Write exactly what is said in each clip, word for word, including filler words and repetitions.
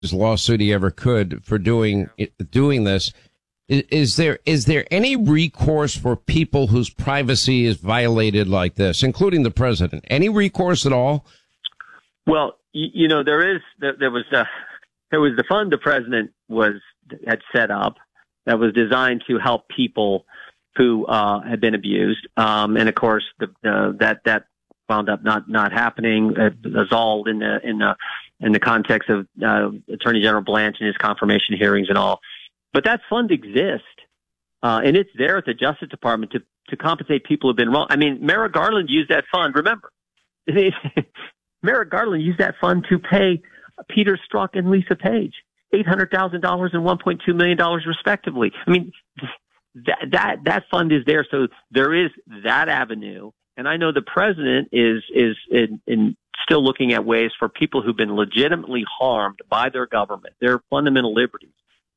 lawsuit he ever could for doing doing this. Is, is there is there any recourse for people whose privacy is violated like this, including the president? Any recourse at all? Well, you, you know, there is there, there was a, there was the fund the president was had set up that was designed to help people who uh, had been abused, um, and of course, the, uh, that that wound up not not happening. It was all in the in the in the context of uh, Attorney General Blanche and his confirmation hearings and all. But that fund exists, uh, and it's there at the Justice Department to to compensate people who've been wrong. I mean, Merrick Garland used that fund. Remember, Merrick Garland used that fund to pay Peter Strzok and Lisa Page eight hundred thousand dollars and one point two million dollars respectively. I mean, that, that, that fund is there. So there is that avenue. And I know the president is, is in, in still looking at ways for people who've been legitimately harmed by their government, their fundamental liberties.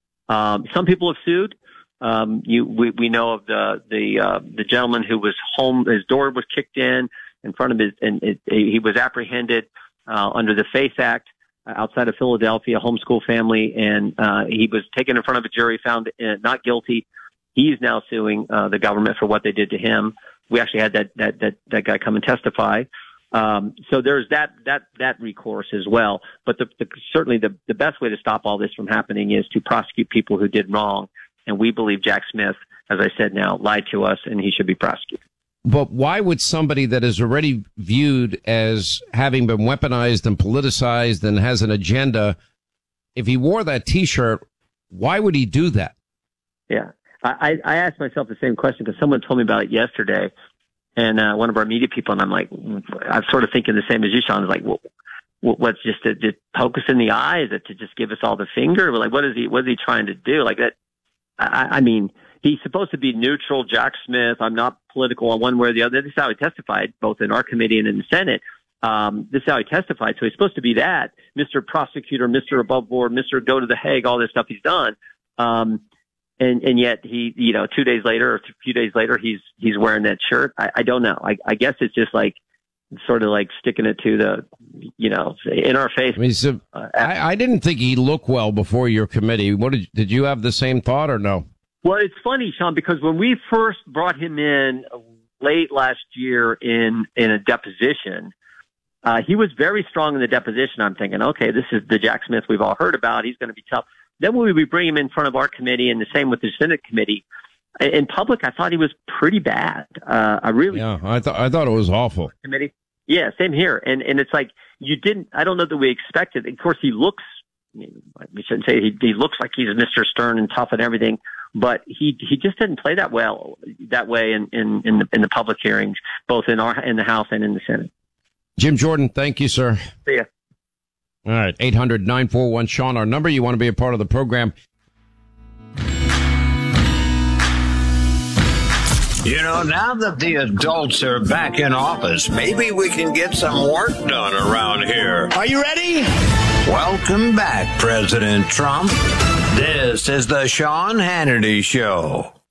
Um, some people have sued. Um, you, we, we know of the, the, uh, the gentleman who was home, his door was kicked in in front of his, and it, he was apprehended, uh, under the FACE Act. Outside of Philadelphia, homeschool family, and uh, he was taken in front of a jury, found uh, not guilty. He's now suing uh, the government for what they did to him. We actually had that that that, that guy come and testify. Um, so there's that that that recourse as well. But the, the, certainly the the best way to stop all this from happening is to prosecute people who did wrong. And we believe Jack Smith, as I said now, lied to us, and he should be prosecuted. But why would somebody that is already viewed as having been weaponized and politicized and has an agenda, if he wore that T-shirt, why would he do that? Yeah, I, I asked myself the same question because someone told me about it yesterday, and uh, one of our media people, and I'm like, I'm sort of thinking the same as you, Sean. Is like, well, what's just to, to poke us in the eye? Is it to just give us all the finger? Like, what is he? What is he trying to do? Like that? I, I mean. He's supposed to be neutral, Jack Smith. I'm not political on one way or the other. This is how he testified, both in our committee and in the Senate. Um, this is how he testified. So he's supposed to be that, Mister Prosecutor, Mister Above Board, Mister Go to the Hague, all this stuff he's done. Um, and, and yet he, you know, two days later or a few days later, he's, he's wearing that shirt. I, I don't know. I, I guess it's just like, sort of like sticking it to the, you know, in our face. I, mean, so uh, I, I didn't think he looked well before your committee. What did, did you have the same thought or no? Well, it's funny, Sean, because when we first brought him in late last year in, in a deposition, uh, he was very strong in the deposition. I'm thinking, okay, this is the Jack Smith we've all heard about. He's going to be tough. Then when we bring him in front of our committee and the same with the Senate committee, in public, I thought he was pretty bad. Uh, I really, yeah, I thought, I thought it was awful. Committee. Yeah, same here. And, and it's like, you didn't, I don't know that we expected. Of course, he looks, we shouldn't say he, he looks like he's Mister Stern and tough and everything. But he he just didn't play that well that way in in in the, in the public hearings, both in our in the House and in the Senate. Jim Jordan, thank you, sir. See ya. All right, eight hundred nine four one Sean, our number. You want to be a part of the program? You know, now that the adults are back in office, maybe we can get some work done around here. Are you ready? Welcome back, President Trump. This is the Sean Hannity Show.